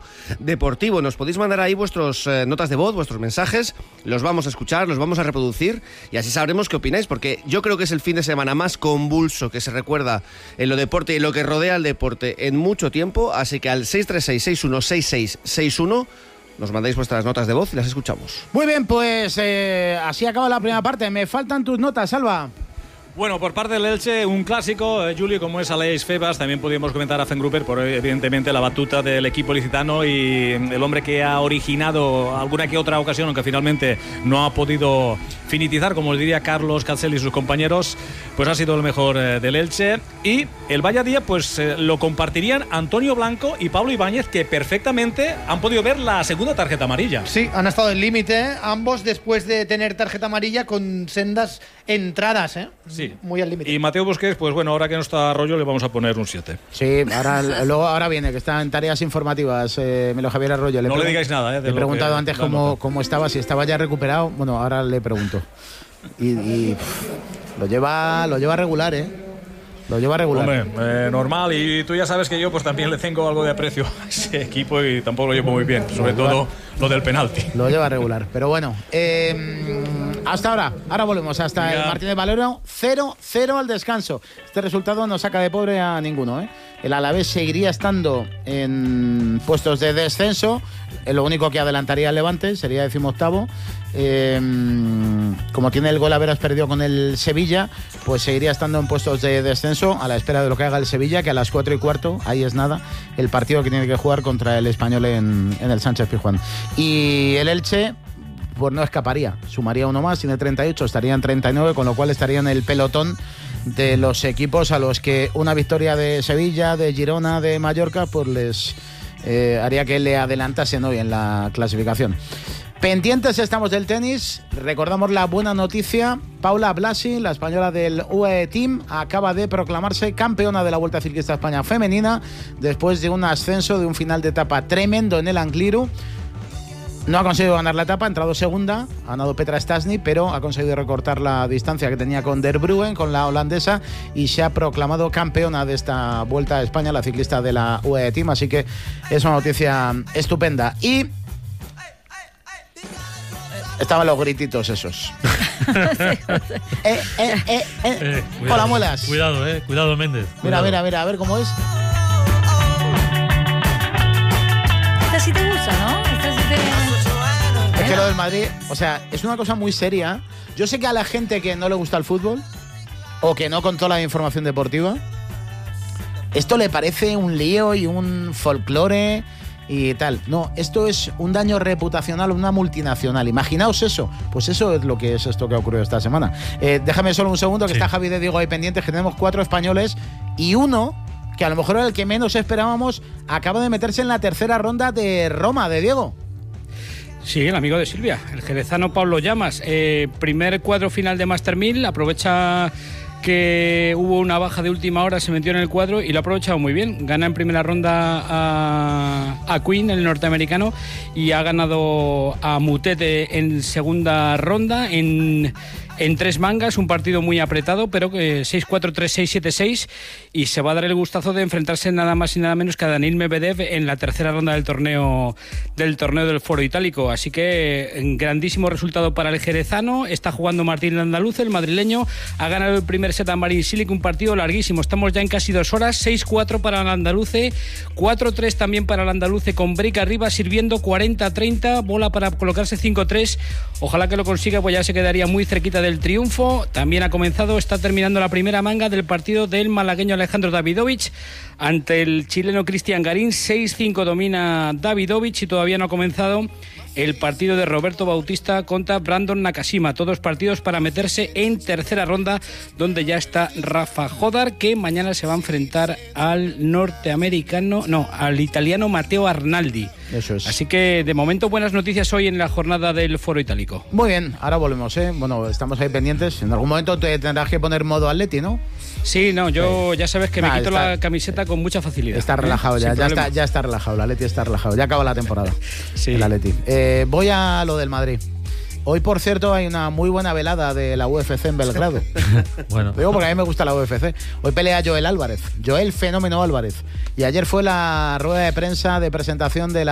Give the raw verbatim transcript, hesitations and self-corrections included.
deportivo. Nos podéis mandar ahí vuestras eh, notas de voz, vuestros mensajes, los vamos a escuchar, los vamos a reproducir y así sabremos qué opináis, porque yo creo que es el fin de semana más convulso que se recuerda en lo deporte y lo que rodea al deporte en mucho tiempo, así que al seis tres seis, seis uno seis seis seis uno nos mandáis vuestras notas de voz y las escuchamos. Muy bien, pues eh, así acaba la primera parte. Me faltan tus notas, Alba. Bueno, por parte del Elche, un clásico, eh, Julio, como es Aleix Febas. También podríamos comentar a Fengruber por, evidentemente, la batuta del equipo licitano y el hombre que ha originado alguna que otra ocasión, aunque finalmente no ha podido finitizar, como diría Carlos Cancel y sus compañeros, pues ha sido el mejor eh, del Elche. Y el Valladía, pues eh, lo compartirían Antonio Blanco y Pablo Ibáñez, que perfectamente han podido ver la segunda tarjeta amarilla. Sí, han estado en límite, ambos después de tener tarjeta amarilla con sendas entradas, ¿eh? Sí. Muy al límite. Y Mateo Busquets, pues bueno, ahora que no está Arroyo, le vamos a poner un siete. Sí, ahora, luego, ahora viene, que está en tareas informativas, eh, Melo Javier Arroyo. Le no pregun- le digáis nada, ¿eh? Le he preguntado que, antes cómo, cómo estaba, si estaba ya recuperado. Bueno, ahora le pregunto. Y, y pff, lo lleva lo lleva regular, ¿eh? Lo lleva regular. Hombre, eh, normal, y tú ya sabes que yo pues también le tengo algo de aprecio a ese equipo y tampoco lo llevo muy bien, sobre todo lo del penalti. Lo lleva regular, pero bueno. Eh, hasta ahora, ahora volvemos hasta Venga. el Martínez Valero, cero cero al descanso. Este resultado no saca de pobre a ninguno, ¿eh? El Alavés seguiría estando en puestos de descenso. Lo único que adelantaría al Levante sería decimoctavo. Eh, como tiene el gol a veras perdido con el Sevilla, pues seguiría estando en puestos de descenso a la espera de lo que haga el Sevilla, que a las cuatro y cuarto, ahí es nada, el partido que tiene que jugar contra el Español en, en el Sánchez Pizjuán. Y el Elche, pues no escaparía, sumaría uno más, tiene treinta y ocho, estaría en treinta y nueve, con lo cual estaría en el pelotón de los equipos a los que una victoria de Sevilla, de Girona, de Mallorca, pues les eh, haría que le adelantasen hoy en la clasificación. Pendientes estamos del tenis. Recordamos la buena noticia. Paula Blasi, la española del U A E Team, acaba de proclamarse campeona de la Vuelta Ciclista a España femenina después de un ascenso de un final de etapa tremendo en el Angliru. No ha conseguido ganar la etapa, ha entrado segunda, ha ganado Petra Stasny, pero ha conseguido recortar la distancia que tenía con Der Bruyne, con la holandesa, y se ha proclamado campeona de esta Vuelta a España, la ciclista de la U A E Team, así que es una noticia estupenda. Y estaban los grititos esos. eh, eh, eh, eh. Eh, Hola, muelas. Cuidado, eh. Cuidado, Méndez. Mira, Cuidado. mira, mira, a ver cómo es. Esta sí te gusta, ¿no? Esta sí te... Es que lo del Madrid, o sea, es una cosa muy seria. Yo sé que a la gente que no le gusta el fútbol o que no controla la información deportiva, esto le parece un lío y un folclore y tal. No, esto es un daño reputacional a una multinacional. Imaginaos eso. Pues eso es lo que es esto que ha ocurrido esta semana. Eh, déjame solo un segundo, que Sí. está Javi de Diego ahí pendientes, que tenemos cuatro españoles y uno, que a lo mejor era el que menos esperábamos, acaba de meterse en la tercera ronda de Roma, de Diego. Sí, el amigo de Silvia, el jerezano Pablo Llamas. Eh, primer cuadro final de Master mil, aprovecha que hubo una baja de última hora, se metió en el cuadro y lo ha aprovechado muy bien. Gana en primera ronda a, a Queen, el norteamericano, y ha ganado a Mutete en segunda ronda, en, en tres mangas, un partido muy apretado, pero que seis cuatro, tres seis, siete seis, y se va a dar el gustazo de enfrentarse nada más y nada menos que a Daniil Medvedev en la tercera ronda del torneo del torneo del Foro Itálico. Así que grandísimo resultado para el jerezano. Está jugando Martín Landaluce, el madrileño, ha ganado el primer set a Marin Cilic, un partido larguísimo, estamos ya en casi dos horas. Seis cuatro para el andaluce, cuatro tres también para el andaluce, con break arriba, sirviendo cuarenta treinta, bola para colocarse cinco tres. Ojalá que lo consiga, pues ya se quedaría muy cerquita del triunfo. También ha comenzado, está terminando la primera manga del partido del malagueño Alejandro Davidovich ante el chileno Cristian Garín. Seis cinco domina Davidovich y todavía no ha comenzado el partido de Roberto Bautista contra Brandon Nakashima. Todos partidos para meterse en tercera ronda, donde ya está Rafa Jodar, que mañana se va a enfrentar al norteamericano, no, al italiano Matteo Arnaldi. Eso es. Así que de momento buenas noticias hoy en la jornada del Foro Itálico. Muy bien, ahora volvemos, ¿eh? Bueno, estamos ahí pendientes. En algún momento te tendrás que poner modo Atleti, ¿no? Sí, no, yo Sí. ya sabes que me Ah, quito está- la camiseta con mucha facilidad. Está relajado ¿Eh? ya, Sin ya problema. está, ya está relajado, el Atleti está relajado, ya acaba la temporada. Sí. El Atleti. Eh, voy a lo del Madrid. Hoy, por cierto, hay una muy buena velada de la U F C en Belgrado. Bueno. Lo digo porque a mí me gusta la U F C. Hoy pelea Joel Álvarez, Joel Fenómeno Álvarez. Y ayer fue la rueda de prensa de presentación de la